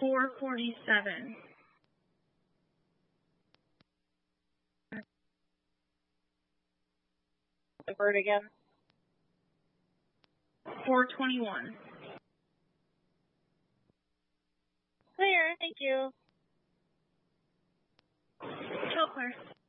447. The bird again. 421. Clear, thank you. Still clear.